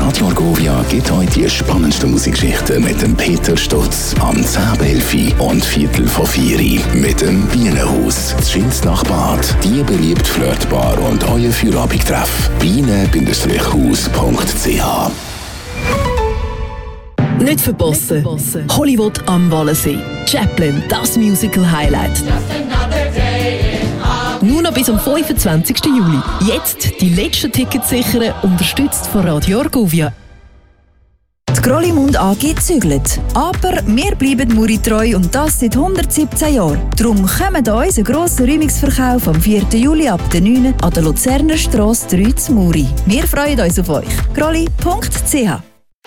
Radio Argovia gibt euch die spannendsten Musikgeschichten mit dem Peter Stutz am 10.11 und 3:45 mit dem Bienenhaus, das Schinznachbad, die beliebte Flirtbar und euer Feierabendtreff. biene-haus.ch. Nicht verpassen. Hollywood am Wallensee. Chaplin, das Musical-Highlight. Nur noch bis am 25. Juli. Jetzt die letzten Tickets sichern, unterstützt von Radio Argovia. Die Grollimund AG zügelt. Aber wir bleiben Muri treu und das seit 117 Jahren. Darum kommt an unseren grossen Räumungsverkauf am 4. Juli ab der 9 an der Luzerner Strasse 3 zu Muri. Wir freuen uns auf euch. grolli.ch.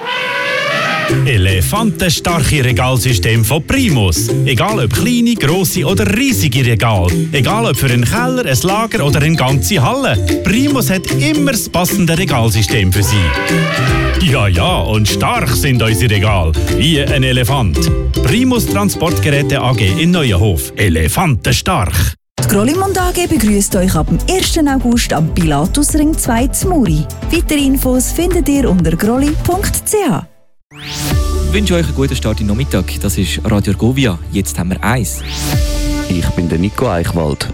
Elefantenstarke Regalsystem von Primus. Egal ob kleine, grosse oder riesige Regal. Egal ob für einen Keller, ein Lager oder eine ganze Halle. Primus hat immer das passende Regalsystem für Sie. Ja, und stark sind unsere Regale. Wie ein Elefant. Primus Transportgeräte AG in Neuenhof. Elefantenstark. Die Grollimund AG begrüßt euch ab dem 1. August am Pilatusring 2 zu Muri. Weitere Infos findet ihr unter grolli.ch. Ich wünsche euch einen guten Start in den Nachmittag. Das ist Radio Argovia. Jetzt haben wir eins. Ich bin der Nico Eichwald.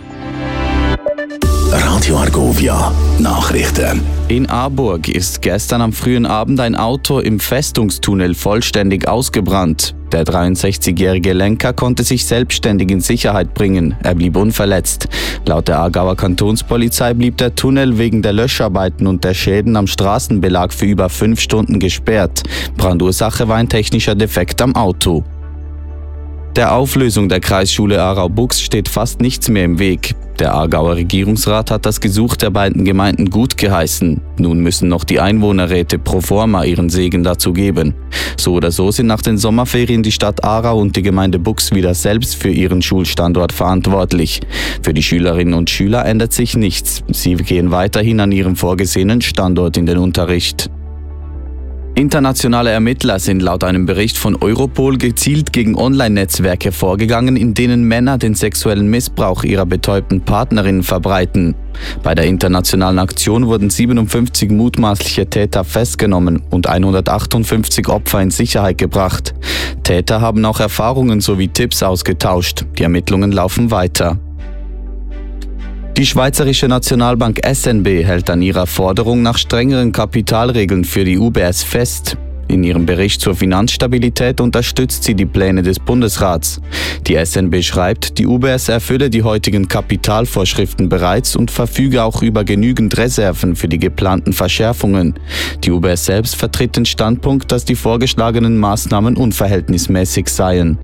Radio Argovia Nachrichten. In Aarburg ist gestern am frühen Abend ein Auto im Festungstunnel vollständig ausgebrannt. Der 63-jährige Lenker konnte sich selbstständig in Sicherheit bringen. Er blieb unverletzt. Laut der Aargauer Kantonspolizei blieb der Tunnel wegen der Löscharbeiten und der Schäden am Straßenbelag für über 5 Stunden gesperrt. Brandursache war ein technischer Defekt am Auto. Der Auflösung der Kreisschule Aarau-Buchs steht fast nichts mehr im Weg. Der Aargauer Regierungsrat hat das Gesuch der beiden Gemeinden gut geheißen. Nun müssen noch die Einwohnerräte pro forma ihren Segen dazu geben. So oder so sind nach den Sommerferien die Stadt Aarau und die Gemeinde Buchs wieder selbst für ihren Schulstandort verantwortlich. Für die Schülerinnen und Schüler ändert sich nichts. Sie gehen weiterhin an ihrem vorgesehenen Standort in den Unterricht. Internationale Ermittler sind laut einem Bericht von Europol gezielt gegen Online-Netzwerke vorgegangen, in denen Männer den sexuellen Missbrauch ihrer betäubten Partnerinnen verbreiten. Bei der internationalen Aktion wurden 57 mutmaßliche Täter festgenommen und 158 Opfer in Sicherheit gebracht. Täter haben auch Erfahrungen sowie Tipps ausgetauscht. Die Ermittlungen laufen weiter. Die Schweizerische Nationalbank SNB hält an ihrer Forderung nach strengeren Kapitalregeln für die UBS fest. In ihrem Bericht zur Finanzstabilität unterstützt sie die Pläne des Bundesrats. Die SNB schreibt, die UBS erfülle die heutigen Kapitalvorschriften bereits und verfüge auch über genügend Reserven für die geplanten Verschärfungen. Die UBS selbst vertritt den Standpunkt, dass die vorgeschlagenen Maßnahmen unverhältnismäßig seien.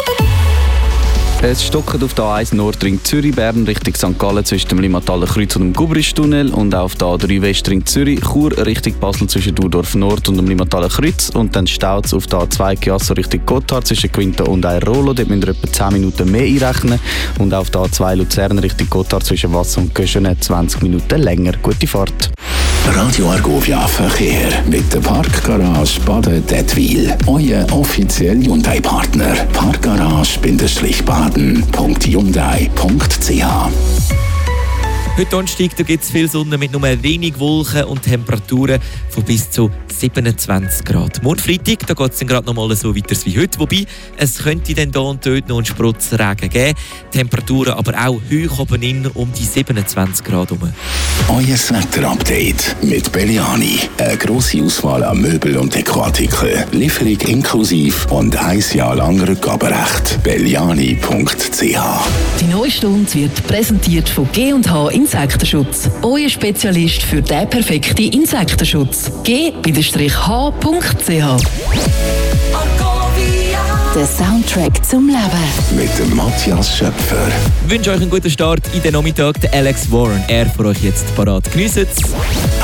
Es stockt auf der A1 Nordring Zürich-Bern Richtung St. Gallen zwischen dem Limmataler Kreuz und dem Gubristunnel und auf der A3 Westring Zürich-Chur Richtung Basel zwischen Durdorf Nord und dem Limmataler Kreuz und dann staut es auf der A2 Chiasso Richtung Gotthard zwischen Quinto und Airolo. Dort müsst ihr etwa 10 Minuten mehr einrechnen und auf der A2 Luzern Richtung Gotthard zwischen Wasser und Köschene 20 Minuten länger. Gute Fahrt. Radio Argovia Verkehr mit der Parkgarage Baden-Dettwil. Euer offizieller Hyundai-Partner. Parkgarage-baden.hyundai.ch. Heute Donnerstag gibt es viel Sonne mit nur wenig Wolken und Temperaturen von bis zu 27 Grad. Morgen Freitag geht es dann gerade noch mal so weiter wie heute, wobei es könnte dann hier und dort noch einen Sprotzregen geben. Temperaturen aber auch hoch oben in um die 27 Grad herum. Euer Wetter-Update mit Belliani. Eine grosse Auswahl an Möbel- und Dekoartikeln. Lieferung inklusive und 1 Jahr lang Rückgaberecht. Belliani.ch. Die neue Stunde wird präsentiert von G&H Insektenschutz. Euer Spezialist für den perfekten Insektenschutz. G-H.ch. Der Soundtrack zum Leben. Mit dem Matthias Schöpfer. Ich wünsche euch einen guten Start in den Nachmittag. Der Alex Warren, er für euch jetzt parat. Geniessen es.